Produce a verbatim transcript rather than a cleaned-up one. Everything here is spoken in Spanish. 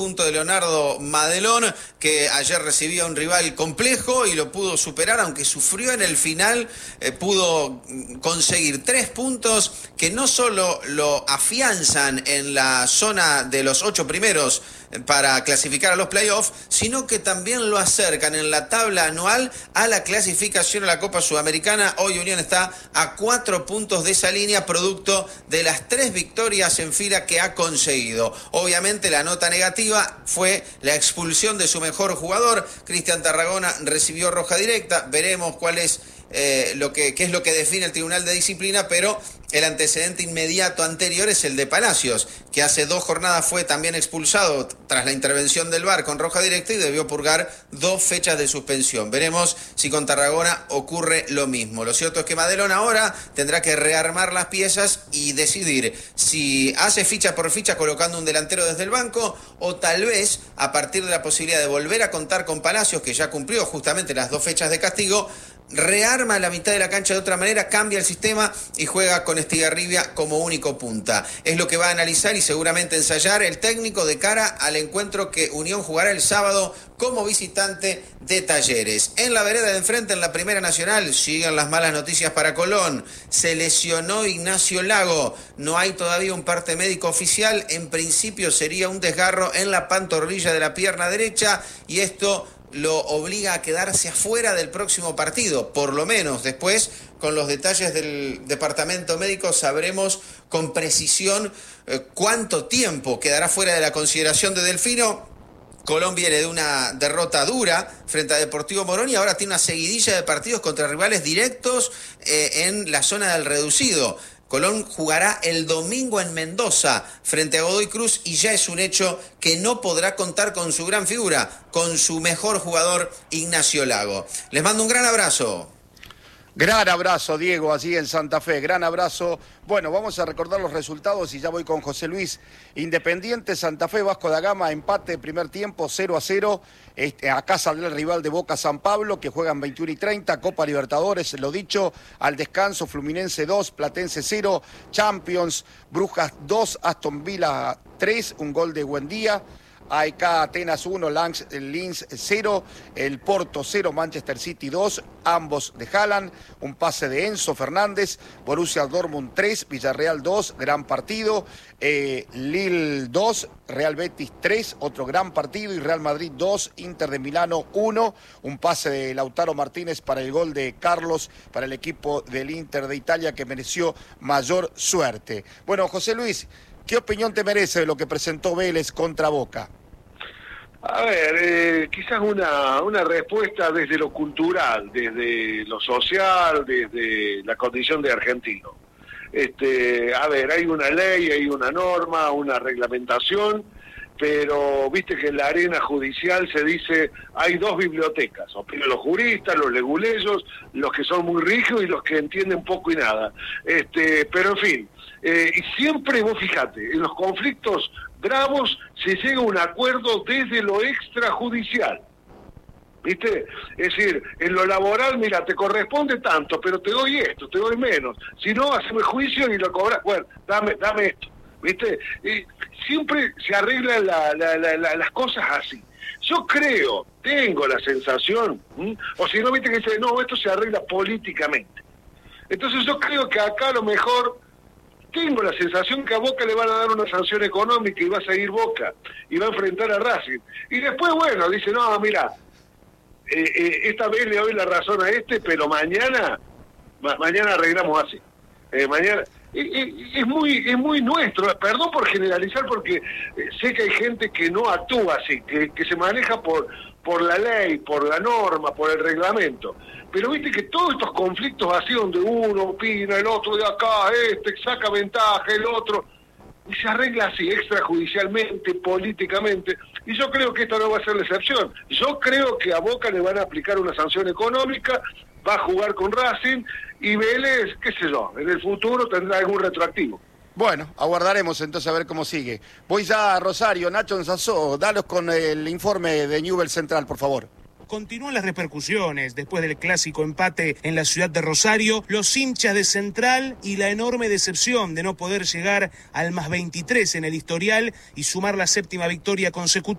Punto de Leonardo Madelón, que ayer recibía un rival complejo y lo pudo superar, aunque sufrió en el final, eh, pudo conseguir tres puntos que no solo lo afianzan en la zona de los ocho primeros para clasificar a los playoffs, sino que también lo acercan en la tabla anual a la clasificación a la Copa Sudamericana. Hoy Unión está a cuatro puntos de esa línea, producto de las tres victorias en fila que ha conseguido. Obviamente la nota negativa fue la expulsión de su mejor jugador. Cristian Tarragona recibió roja directa. Veremos cuál es eh, lo que qué es lo que define el Tribunal de Disciplina, pero el antecedente inmediato anterior es el de Palacios, que hace dos jornadas fue también expulsado tras la intervención del V A R con roja directa y debió purgar dos fechas de suspensión. Veremos si con Tarragona ocurre lo mismo. Lo cierto es que Madelón ahora tendrá que rearmar las piezas y decidir si hace ficha por ficha colocando un delantero desde el banco, o tal vez a partir de la posibilidad de volver a contar con Palacios, que ya cumplió justamente las dos fechas de castigo, rearma la mitad de la cancha de otra manera, cambia el sistema y juega con Estigarribia como único punta. Es lo que va a analizar y seguramente ensayar el técnico de cara al encuentro que Unión jugará el sábado como visitante de Talleres. En la vereda de enfrente, en la Primera Nacional, siguen las malas noticias para Colón. Se lesionó Ignacio Lago. No hay todavía un parte médico oficial. En principio sería un desgarro en la pantorrilla de la pierna derecha, y esto lo obliga a quedarse afuera del próximo partido, por lo menos. Después, con los detalles del departamento médico, sabremos con precisión eh, cuánto tiempo quedará fuera de la consideración de Delfino. Colón viene de una derrota dura frente a Deportivo Morón y ahora tiene una seguidilla de partidos contra rivales directos eh, en la zona del reducido. Colón jugará el domingo en Mendoza frente a Godoy Cruz y ya es un hecho que no podrá contar con su gran figura, con su mejor jugador, Ignacio Lago. Les mando un gran abrazo. Gran abrazo, Diego, allí en Santa Fe, gran abrazo. Bueno, vamos a recordar los resultados y ya voy con José Luis. Independiente, Santa Fe, Vasco da Gama, empate primer tiempo, cero a cero. Este, acá saldrá el rival de Boca, San Pablo, que juegan veintiuno y treinta, Copa Libertadores, lo dicho, al descanso, Fluminense dos, Platense cero, Champions, Brujas dos, Aston Villa tres, un gol de Buendía. A E K Atenas uno, Linz cero, el Porto cero, Manchester City dos, ambos de Haaland, un pase de Enzo Fernández, Borussia Dortmund tres, Villarreal dos, gran partido, eh, Lille dos, Real Betis tres, otro gran partido, y Real Madrid dos, Inter de Milano uno, un pase de Lautaro Martínez para el gol de Carlos, para el equipo del Inter de Italia, que mereció mayor suerte. Bueno, José Luis, ¿qué opinión te merece de lo que presentó Vélez contra Boca? A ver, eh, quizás una, una respuesta desde lo cultural, desde lo social, desde la condición de argentino. Este, a ver, hay una ley, hay una norma, una reglamentación, pero viste que en la arena judicial se dice hay dos bibliotecas, opinan los juristas, los leguleyos, los que son muy rígidos y los que entienden poco y nada. Este, pero en fin, eh, y siempre vos fijate, en los conflictos bravos se llega a un acuerdo desde lo extrajudicial, ¿viste? Es decir, en lo laboral, mira, te corresponde tanto, pero te doy esto, te doy menos, si no, haceme juicio y lo cobras, bueno, dame, dame esto, ¿viste? Y siempre se arreglan la, la, la, la, las cosas así. Yo creo, tengo la sensación, ¿m? o si no, viste que dice, no, esto se arregla políticamente. Entonces yo creo que acá a lo mejor tengo la sensación que a Boca le van a dar una sanción económica y va a seguir Boca y va a enfrentar a Racing. Y después, bueno, dice, no, mira, eh, eh, esta vez le doy la razón a este, pero mañana, ma mañana arreglamos así. Eh, mañana eh, eh, es muy es muy nuestro, perdón por generalizar, porque eh, sé que hay gente que no actúa así, que, que se maneja por por la ley, por la norma, por el reglamento. Pero viste que todos estos conflictos así donde uno opina, el otro de acá, este saca ventaja, el otro, y se arregla así, extrajudicialmente, políticamente, y yo creo que esta no va a ser la excepción. Yo creo que a Boca le van a aplicar una sanción económica, va a jugar con Racing, y Vélez, qué sé yo, en el futuro tendrá algún retroactivo. Bueno, aguardaremos entonces a ver cómo sigue. Voy ya a Rosario, Nacho Ensazó, dalos con el informe de Newell's Central, por favor. continúan las repercusiones después del clásico empate en la ciudad de Rosario, los hinchas de Central y la enorme decepción de no poder llegar al más veintitrés en el historial y sumar la séptima victoria consecutiva.